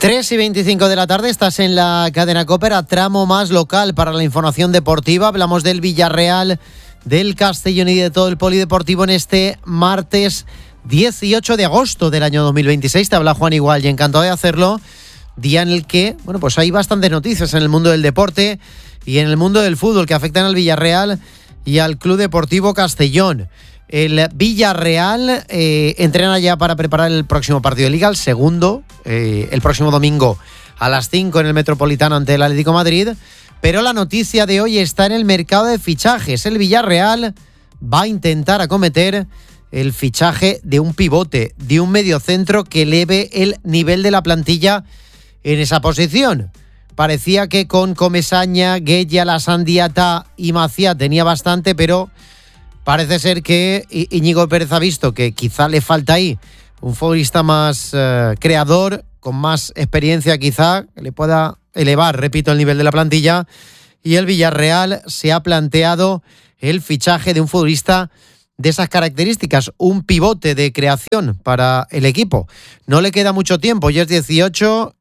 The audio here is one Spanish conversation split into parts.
3:25 de la tarde, estás en la cadena COPE, a tramo más local para la información deportiva. Hablamos del Villarreal, del Castellón y de todo el polideportivo en este martes 18 de agosto del año 2026. Te habla Juan Igual y encantado de hacerlo. Día en el que, pues hay bastantes noticias en el mundo del deporte y en el mundo del fútbol que afectan al Villarreal y al Club Deportivo Castellón. El Villarreal entrena ya para preparar el próximo partido de Liga, el segundo, el próximo domingo a las 5 en el Metropolitano ante el Atlético de Madrid. Pero la noticia de hoy está en el mercado de fichajes. El Villarreal va a intentar acometer el fichaje de un pivote, de un mediocentro que eleve el nivel de la plantilla en esa posición. Parecía que con Comesaña, Gueye, Lasandiata y Maciá tenía bastante, pero parece ser que Íñigo Pérez ha visto que quizá le falta ahí un futbolista más creador, con más experiencia quizá, que le pueda elevar, repito, el nivel de la plantilla. Y el Villarreal se ha planteado el fichaje de un futbolista de esas características, un pivote de creación para el equipo. No le queda mucho tiempo, ya es 18,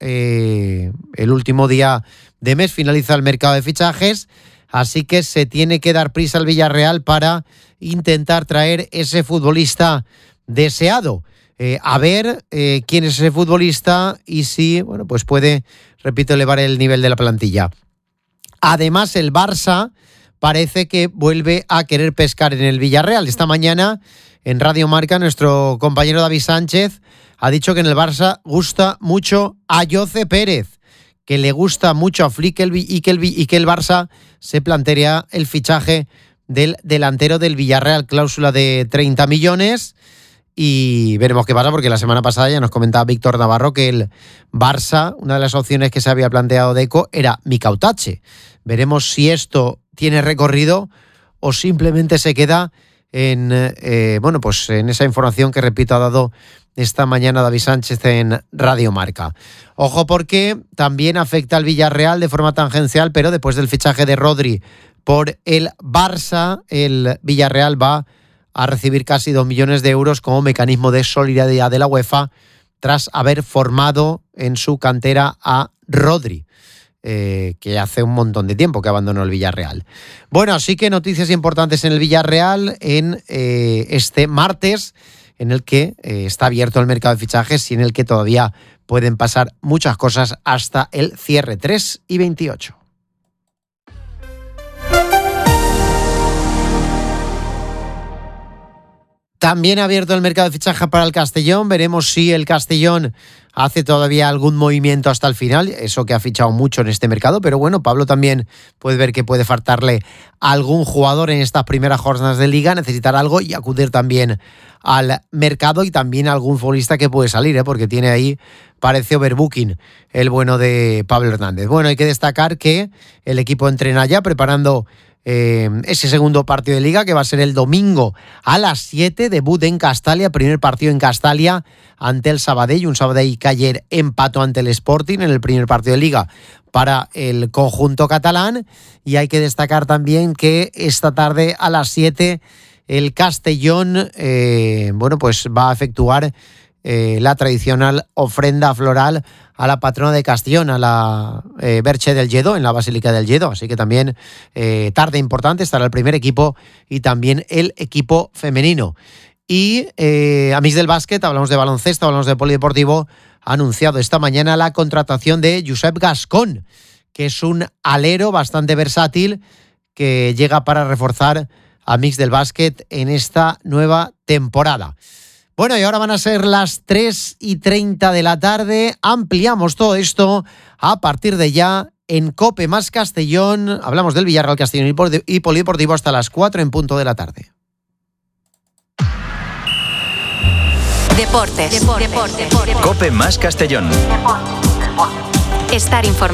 el último día de mes finaliza el mercado de fichajes, así que se tiene que dar prisa al Villarreal para intentar traer ese futbolista deseado. A ver quién es ese futbolista y si pues puede, repito, elevar el nivel de la plantilla. Además, el Barça parece que vuelve a querer pescar en el Villarreal. Esta mañana, en Radio Marca, nuestro compañero David Sánchez ha dicho que en el Barça gusta mucho a Jose Pérez, que le gusta mucho a Flick y que el Barça se plantea el fichaje del delantero del Villarreal, cláusula de 30 millones, y veremos qué pasa, porque la semana pasada ya nos comentaba Víctor Navarro que el Barça, una de las opciones que se había planteado Deco era Mika Otache. Veremos si esto tiene recorrido o simplemente se queda en esa información que, repito, ha dado esta mañana David Sánchez en Radio Marca. Ojo, porque también afecta al Villarreal de forma tangencial, pero después del fichaje de Rodri por el Barça, el Villarreal va a recibir casi 2 millones de euros como mecanismo de solidaridad de la UEFA tras haber formado en su cantera a Rodri, que hace un montón de tiempo que abandonó el Villarreal. Bueno, así que noticias importantes en el Villarreal en este martes, en el que está abierto el mercado de fichajes y en el que todavía pueden pasar muchas cosas hasta el cierre. 3:28. También ha abierto el mercado de fichaje para el Castellón. Veremos si el Castellón hace todavía algún movimiento hasta el final. Eso que ha fichado mucho en este mercado. Pero bueno, Pablo también puede ver que puede faltarle algún jugador en estas primeras jornadas de Liga, necesitar algo y acudir también al mercado, y también algún futbolista que puede salir, porque tiene ahí, parece overbooking, el bueno de Pablo Hernández. Bueno, hay que destacar que el equipo entrena ya preparando ese segundo partido de Liga, que va a ser el domingo a las 7, debut en Castalia, primer partido en Castalia ante el Sabadell, un Sabadell que ayer empató ante el Sporting en el primer partido de Liga para el conjunto catalán. Y hay que destacar también que esta tarde a las 7 el Castellón va a efectuar la tradicional ofrenda floral a la patrona de Castellón, a la Verge del Lledó, en la Basílica del Lledó. Así que también tarde importante, estará el primer equipo y también el equipo femenino. Y amics del básquet, hablamos de baloncesto, hablamos de polideportivo, ha anunciado esta mañana la contratación de Josep Gascón, que es un alero bastante versátil que llega para reforzar a amics del básquet en esta nueva temporada. Bueno, y ahora van a ser las 3:30 de la tarde. Ampliamos todo esto a partir de ya en COPE más Castellón. Hablamos del Villarreal, Castellón y polideportivo hasta las 4 en punto de la tarde. Deportes. COPE más Castellón. Estar informado.